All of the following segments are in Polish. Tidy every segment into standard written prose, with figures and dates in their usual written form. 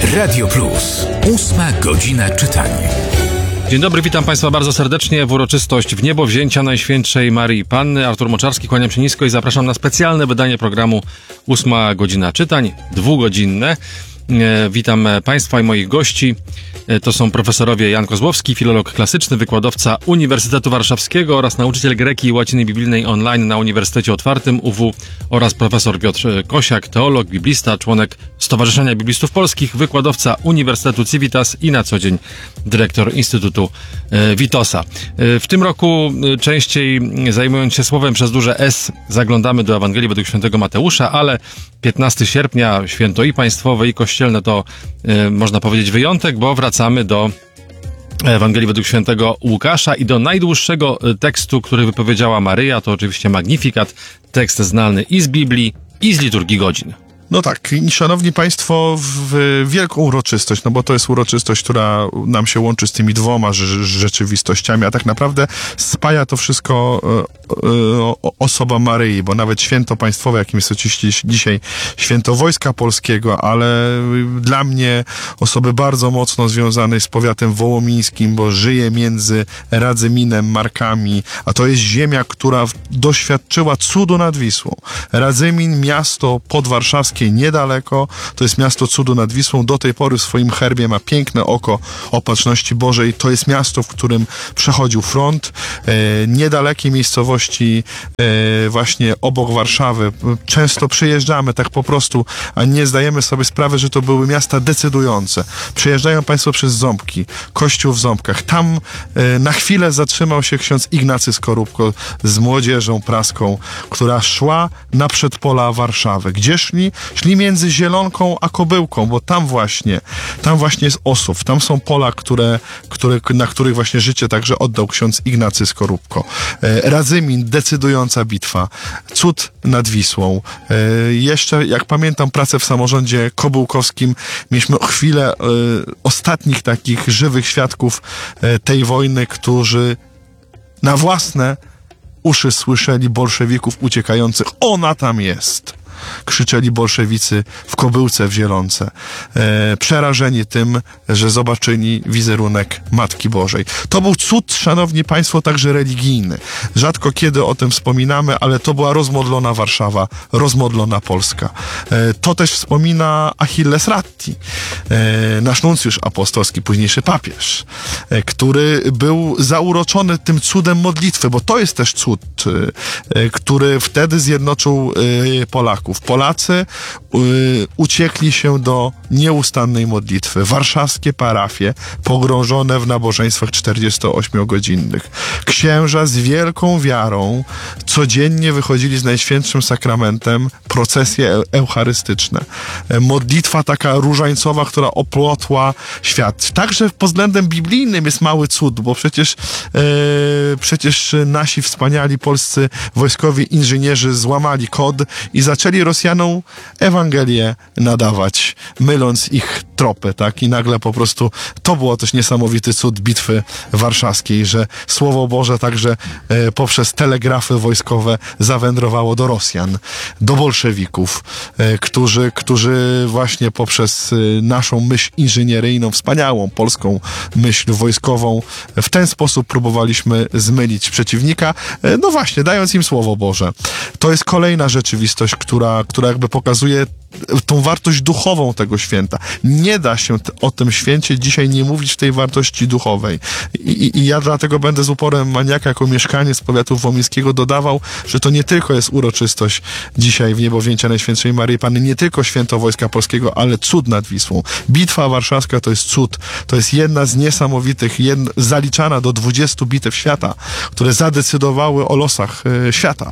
Radio Plus. 8 godzina czytania. Dzień dobry, witam Państwa bardzo serdecznie w uroczystość wniebowzięcia Najświętszej Maryi Panny. Artur Moczarski, kłaniam się nisko i zapraszam na specjalne wydanie programu 8 godzina czytań, dwugodzinne. Witam Państwa i moich gości. To są profesorowie Jan Kozłowski, filolog klasyczny, wykładowca Uniwersytetu Warszawskiego oraz nauczyciel greki i łaciny biblijnej online na Uniwersytecie Otwartym UW oraz profesor Piotr Kosiak, teolog, biblista, członek Stowarzyszenia Biblistów Polskich, wykładowca Uniwersytetu Civitas i na co dzień dyrektor Instytutu Witosa. W tym roku częściej zajmując się słowem przez duże S zaglądamy do Ewangelii według świętego Mateusza, ale 15 sierpnia, święto i państwowe, i kościelne to można powiedzieć wyjątek, bo wracamy do Ewangelii według świętego Łukasza i do najdłuższego tekstu, który wypowiedziała Maryja, to oczywiście Magnifikat, tekst znany i z Biblii, i z liturgii godzin. No tak, i szanowni państwo, w wielką uroczystość, no bo to jest uroczystość, która nam się łączy z tymi dwoma rzeczywistościami, a tak naprawdę spaja to wszystko osoba Maryi, bo nawet święto państwowe, jakim jest oczywiście dzisiaj święto Wojska Polskiego, ale dla mnie osoby bardzo mocno związanej z powiatem wołomińskim, bo żyje między Radzyminem, Markami, a to jest ziemia, która doświadczyła cudu nad Wisłą. Radzymin, miasto podwarszawskie, niedaleko, to jest miasto cudu nad Wisłą, do tej pory w swoim herbie ma piękne oko Opatrzności Bożej, to jest miasto, w którym przechodził front, niedalekie miejscowości właśnie obok Warszawy. Często przyjeżdżamy tak po prostu, a nie zdajemy sobie sprawy, że to były miasta decydujące. Przyjeżdżają państwo przez Ząbki, kościół w Ząbkach. Tam na chwilę zatrzymał się ksiądz Ignacy Skorupko z młodzieżą praską, która szła na przedpola Warszawy. Gdzie szli? Szli między Zielonką a Kobyłką, bo tam właśnie jest Osów, tam są pola, na których właśnie życie także oddał ksiądz Ignacy Skorupko. Radzymin, decydująca bitwa, cud nad Wisłą. Jeszcze, jak pamiętam pracę w samorządzie kobyłkowskim, mieliśmy chwilę ostatnich takich żywych świadków tej wojny, którzy na własne uszy słyszeli bolszewików uciekających. Ona tam jest! Krzyczeli bolszewicy w Kobyłce w Zielonce. Przerażeni tym, że zobaczyli wizerunek Matki Bożej. To był cud, szanowni państwo, także religijny. Rzadko kiedy o tym wspominamy, ale to była rozmodlona Warszawa, rozmodlona Polska. To też wspomina Achilles Ratti, nasz nuncjusz apostolski, późniejszy papież, który był zauroczony tym cudem modlitwy, bo to jest też cud, który wtedy zjednoczył Polaków. Polacy uciekli się do nieustannej modlitwy. Warszawskie parafie pogrążone w nabożeństwach 48-godzinnych. Księża z wielką wiarą codziennie wychodzili z Najświętszym Sakramentem, procesje eucharystyczne. Modlitwa taka różańcowa, która oplotła świat. Także pod względem biblijnym jest mały cud, bo przecież nasi wspaniali polscy wojskowi inżynierzy złamali kod i zaczęli Rosjanom Ewangelię nadawać, myląc ich tropy, tak? I nagle po prostu to było też niesamowity cud bitwy warszawskiej, że Słowo Boże także poprzez telegrafy wojskowe zawędrowało do Rosjan, do bolszewików, którzy właśnie poprzez naszą myśl inżynieryjną, wspaniałą polską myśl wojskową, w ten sposób próbowaliśmy zmylić przeciwnika, no właśnie, dając im Słowo Boże. To jest kolejna rzeczywistość, która jakby pokazuje tą wartość duchową tego święta. Nie da się o tym święcie dzisiaj nie mówić w tej wartości duchowej. I ja dlatego będę z uporem maniaka jako mieszkaniec powiatu wołomińskiego dodawał, że to nie tylko jest uroczystość dzisiaj wniebowzięcia Najświętszej Maryi Panny, nie tylko święto Wojska Polskiego, ale cud nad Wisłą. Bitwa Warszawska to jest cud. To jest jedna z niesamowitych, zaliczana do 20 bitew świata, które zadecydowały o losach świata.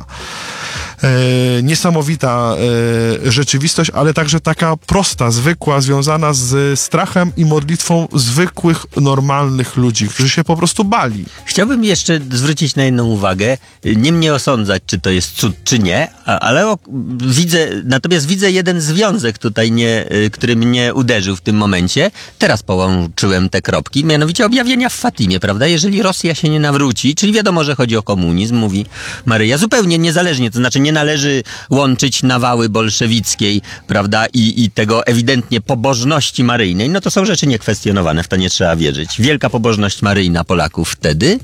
Niesamowita rzeczywistość, ale także taka prosta, zwykła, związana z strachem i modlitwą zwykłych, normalnych ludzi, którzy się po prostu bali. Chciałbym jeszcze zwrócić na jedną uwagę. Nie mnie osądzać, czy to jest cud, czy nie, ale natomiast widzę jeden związek tutaj, który mnie uderzył w tym momencie. Teraz połączyłem te kropki, mianowicie objawienia w Fatimie, prawda? Jeżeli Rosja się nie nawróci, czyli wiadomo, że chodzi o komunizm, mówi Maryja, zupełnie niezależnie, to znaczy nie należy łączyć nawały bolszewickiej, prawda, i tego ewidentnie pobożności maryjnej. No to są rzeczy niekwestionowane, w to nie trzeba wierzyć. Wielka pobożność maryjna Polaków wtedy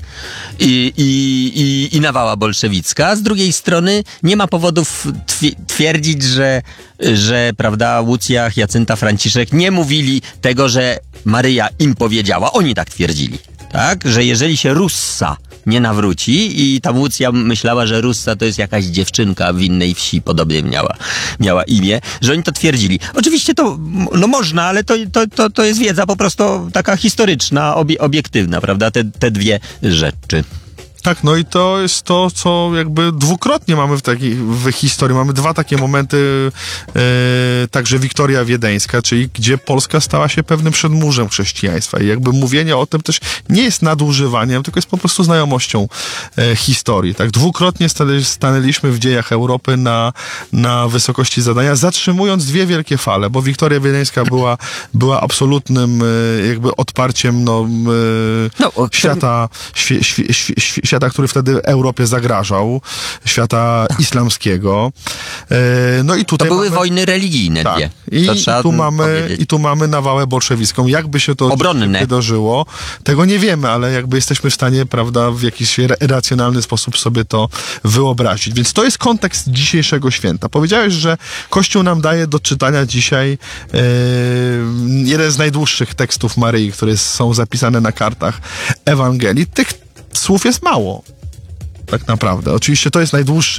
i nawała bolszewicka. Z drugiej strony nie ma powodów twierdzić, że prawda, Łucja, Jacynta, Franciszek nie mówili tego, że Maryja im powiedziała. Oni tak twierdzili, tak? Że jeżeli się Russa nie nawróci i ta Łucja myślała, że Russa to jest jakaś dziewczynka w innej wsi, podobnie miała imię, że oni to twierdzili. Oczywiście to no można, ale to jest wiedza po prostu taka historyczna, obiektywna, prawda? Te dwie rzeczy. Tak, no i to jest to, co jakby dwukrotnie mamy w historii. Mamy dwa takie momenty, także Wiktoria Wiedeńska, czyli gdzie Polska stała się pewnym przedmurzem chrześcijaństwa. I jakby mówienie o tym też nie jest nadużywaniem, tylko jest po prostu znajomością historii. Tak, dwukrotnie stanęliśmy w dziejach Europy na wysokości zadania, zatrzymując dwie wielkie fale, bo Wiktoria Wiedeńska była absolutnym jakby odparciem świata, świata, który wtedy Europie zagrażał, świata islamskiego. No i tutaj to były wojny religijne. Tak. Dwie. I tu mamy nawałę bolszewicką. Jakby się to wydarzyło, tego nie wiemy, ale jakby jesteśmy w stanie, prawda, w jakiś racjonalny sposób sobie to wyobrazić. Więc to jest kontekst dzisiejszego święta. Powiedziałeś, że Kościół nam daje do czytania dzisiaj jeden z najdłuższych tekstów Maryi, które są zapisane na kartach Ewangelii. Tych słów jest mało, tak naprawdę. Oczywiście to jest najdłuższy